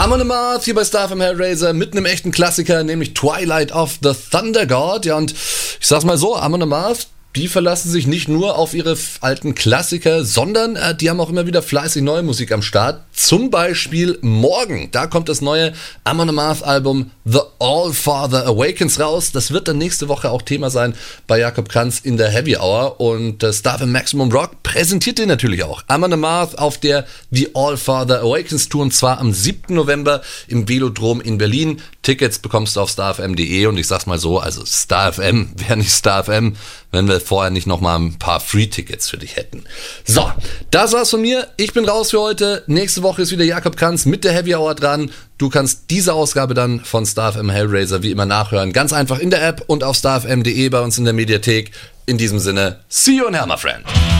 Amon Amarth hier bei Star FM Hellraiser mit einem echten Klassiker, nämlich Twilight of the Thunder God. Ja, und ich sag's mal so, Amon Amarth, die verlassen sich nicht nur auf ihre alten Klassiker, sondern die haben auch immer wieder fleißig neue Musik am Start. Zum Beispiel morgen, da kommt das neue Amon Amarth Album The All-Father Awakens raus. Das wird dann nächste Woche auch Thema sein bei Jakob Kranz in der Heavy Hour. Und Star FM Maximum Rock präsentiert den natürlich auch. Amon Amarth auf der The All-Father Awakens Tour, und zwar am 7. November im Velodrom in Berlin. Tickets bekommst du auf starfm.de, und ich sag's mal so, also Star FM wäre nicht Star FM, wenn wir vorher nicht nochmal ein paar Free-Tickets für dich hätten. So, das war's von mir. Ich bin raus für heute. Nächste Woche ist wieder Jakob Kranz mit der Heavy Hour dran. Du kannst diese Ausgabe dann von Star FM Hellraiser wie immer nachhören. Ganz einfach in der App und auf starfm.de bei uns in der Mediathek. In diesem Sinne, see you in hell, my friend.